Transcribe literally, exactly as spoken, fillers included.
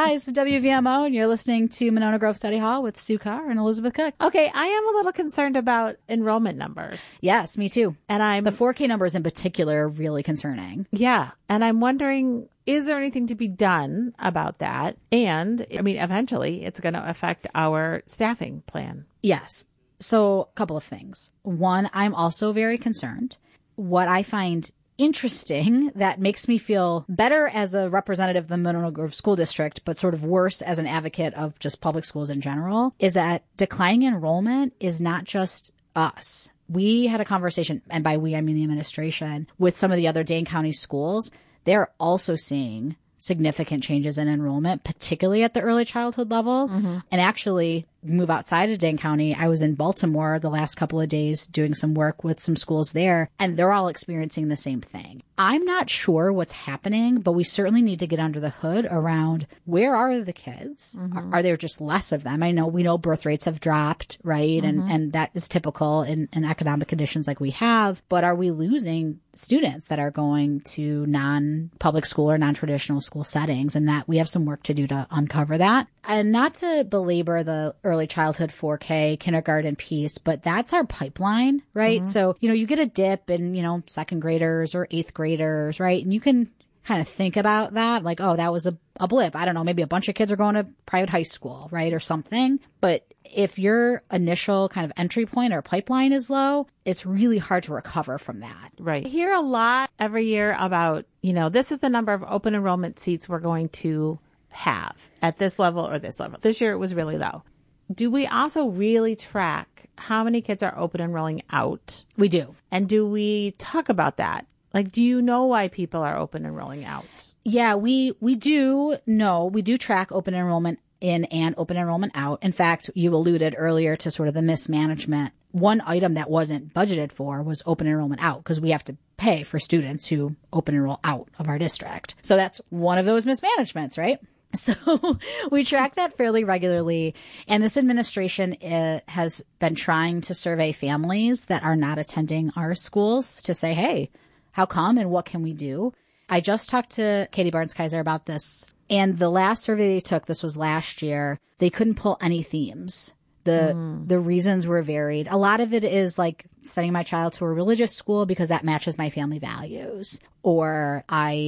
Hi, this is W V M O, and you're listening to Monona Grove Study Hall with Sue Carr and Elizabeth Cook. Okay, I am a little concerned about enrollment numbers. Yes, me too. And I'm the four K numbers in particular are really concerning. Yeah, and I'm wondering, is there anything to be done about that? And, I mean, eventually it's going to affect our staffing plan. Yes. So, a couple of things. One, I'm also very concerned. What I find interesting that makes me feel better as a representative of the Monona Grove School District, but sort of worse as an advocate of just public schools in general, is that declining enrollment is not just us. We had a conversation, and by we, I mean the administration, with some of the other Dane County schools. They're also seeing significant changes in enrollment, particularly at the early childhood level. Mm-hmm. And actually, move outside of Dane County. I was in Baltimore the last couple of days doing some work with some schools there, and they're all experiencing the same thing. I'm not sure what's happening, but we certainly need to get under the hood around where are the kids? Mm-hmm. Are, are there just less of them? I know we know birth rates have dropped, right? Mm-hmm. And and that is typical in, in economic conditions like we have. But are we losing students that are going to non-public school or non-traditional school settings? And that we have some work to do to uncover that. And not to belabor the early childhood four K kindergarten piece, but that's our pipeline, right? Mm-hmm. So, you know, you get a dip in, you know, second graders or eighth graders, right? And you can kind of think about that like, oh, that was a, a blip. I don't know, maybe a bunch of kids are going to private high school, right? Or something. But if your initial kind of entry point or pipeline is low, it's really hard to recover from that. Right. I hear a lot every year about, you know, this is the number of open enrollment seats we're going to have at this level or this level. This year it was really low. Do we also really track how many kids are open enrolling out? We do. And do we talk about that? Like, do you know why people are open enrolling out? Yeah, we, we do know. We do track open enrollment in and open enrollment out. In fact, you alluded earlier to sort of the mismanagement. One item that wasn't budgeted for was open enrollment out because we have to pay for students who open enroll out of our district. So that's one of those mismanagements, right? So we track that fairly regularly. And this administration uh, has been trying to survey families that are not attending our schools to say, hey, how come and what can we do? I just talked to Katie Barnes-Kaiser about this. And the last survey they took, this was last year, they couldn't pull any themes. The mm. the reasons were varied. A lot of it is like sending my child to a religious school because that matches my family values. Or I